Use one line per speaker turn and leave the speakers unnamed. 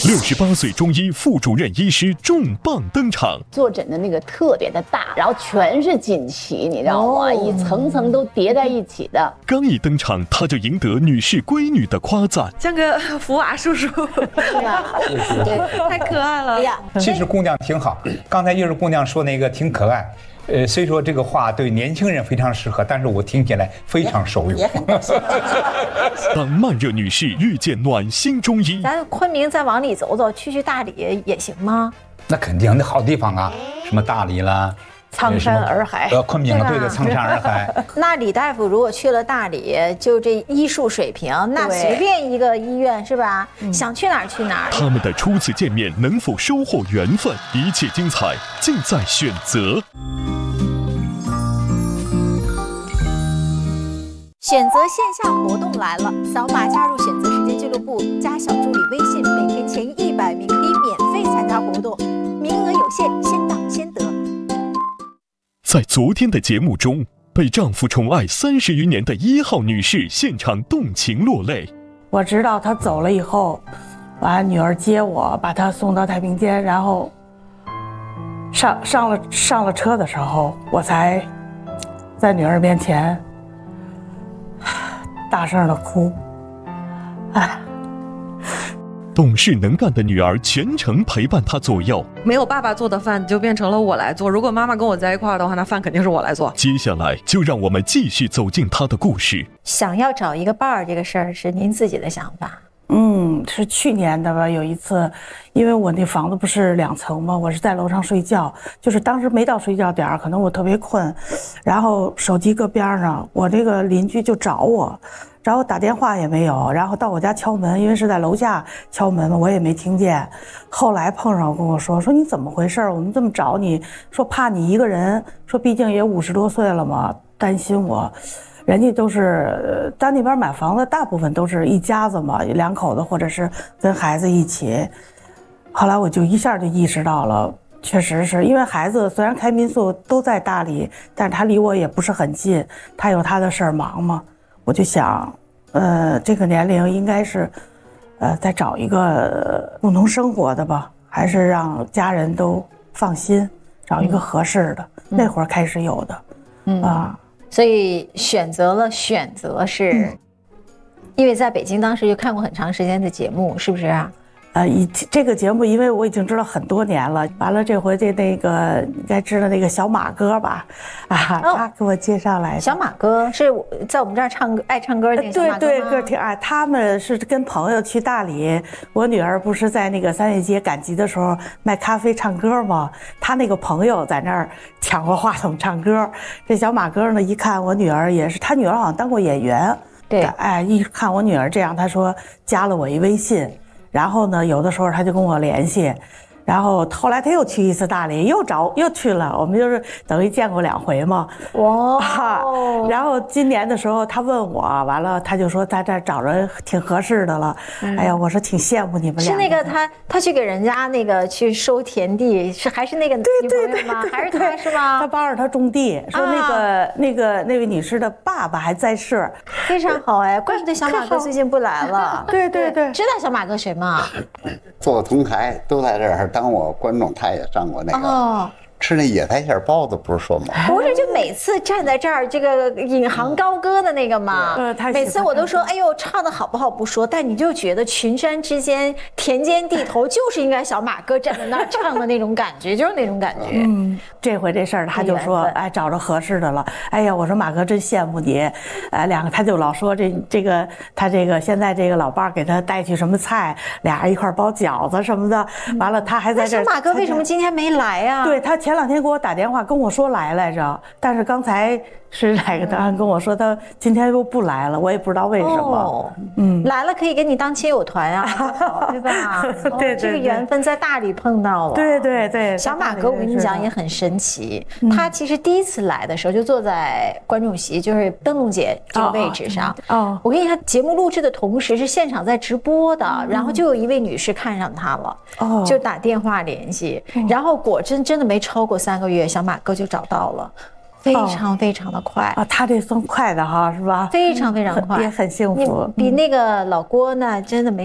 68岁中医副主任医师重磅登场，
坐诊的那个特别的大，然后全是锦旗，你知道吗？一层层都叠在一起的。
刚一登场，他就赢得女士闺女的夸赞，
像个福娃叔叔，
是吧？
对，太可爱了。哎呀，
其实姑娘挺好，刚才就是姑娘说那个挺可爱。虽说这个话对年轻人非常适合，但是我听起来非常受用。
当慢热女士遇见暖心中医，
咱昆明再往里走走，去大理也行吗？
那肯定，那好地方啊，什么大理啦。
苍山洱海，
昆明对对，苍山洱海。
那李大夫如果去了大理，就这医术水平，那随便一个医院是吧？想去哪儿去哪儿。
他们的初次见面能否收获缘分？一切精彩尽在选择。
选择线下活动来了，扫码加入选择时间俱乐部，加小助理微信，每天前100名可以免费参加活动，名额有限，先到先得。
在昨天的节目中，被丈夫宠爱30余年的1号女士现场动情落泪。
我知道她走了以后，完女儿接我，把她送到太平间，然后上了车的时候，我才在女儿面前大声的哭。
懂事能干的女儿全程陪伴她左右，
没有爸爸做的饭就变成了我来做，如果妈妈跟我在一块儿的话，那饭肯定是我来做。
接下来就让我们继续走进她的故事。
想要找一个伴儿这个事儿是您自己的想法？
是去年的吧。有一次，因为我那房子不是2层嘛，我是在楼上睡觉，就是当时没到睡觉点儿，可能我特别困，然后手机搁边上，我这个邻居就找我打电话也没有，然后到我家敲门，因为是在楼下敲门嘛，我也没听见。后来碰上跟我说你怎么回事？我们这么找你，说怕你一个人，说毕竟也50多岁了嘛，担心我。人家都是在那边买房子，大部分都是一家子嘛，2口子或者是跟孩子一起。后来我就一下就意识到了，确实是因为孩子虽然开民宿都在大理，但是他离我也不是很近，他有他的事儿忙嘛。我就想，这个年龄应该是，再找一个共同生活的吧，还是让家人都放心，找一个合适的。那会儿开始有的，
所以选择是，因为在北京当时就看过很长时间的节目，是不是啊？
这个节目，因为我已经知道很多年了。完了，这回那个应该知道那个小马哥吧？他给我介绍来的。
小马哥是在我们这儿爱唱歌的那个小马哥吗？
对，个挺爱。他们是跟朋友去大理，我女儿不是在那个3月街赶集的时候卖咖啡唱歌吗？他那个朋友在那儿抢过话筒唱歌。这小马哥呢，一看我女儿也是，他女儿好像当过演员。
对，
一看我女儿这样，他说加了我一微信。然后呢，有的时候他就跟我联系，然后后来他又去一次大理，又去了，我们就是等于见过2回嘛。然后今年的时候他问我，完了他就说在这找着挺合适的了。哎呀，我说挺羡慕你们俩。
是那个他去给人家那个去收田地，还是那个女朋友吗？还是他是吗？
他帮着他种地，说那位女士的爸爸还在世，
非常好哎，怪不得小马哥最近不来了。
对，
知道小马哥谁吗？
做同台都在这儿当我观众，他也上过那个吃那野菜馅包子，不是说吗？
不是，就每次站在这儿这个引吭高歌的那个嘛，每次我都说，哎呦，唱的好不好不说，但你就觉得群山之间、田间地头就是应该小马哥站在那儿唱的那种感觉，就是那种感觉。
这回这事儿他就说，哎，找着合适的了。哎呀，我说马哥真羡慕你，2个他就老说他现在这个老伴儿给他带去什么菜，俩人一块包饺子什么的，完了他还在这。
小马哥为什么今天没来呀？
对，他前2天给我打电话跟我说来着，但是刚才是哪个他跟我说他今天又不来了，我也不知道为什么。
来了可以给你当亲友团啊，对吧？
对，
这个缘分在大理碰到了。
对，
小马哥我跟你讲也很神奇，他其实第一次来的时候就坐在观众席，就是灯笼姐这个位置上。我跟你讲，节目录制的同时是现场在直播的，然后就有一位女士看上他了，就打电话联系，然后果真的没超过3个月，小马哥就找到了。非常非常的快
他这算快的哈，是吧？
非常非常快，
也很幸福，
比那个老郭呢，真的没。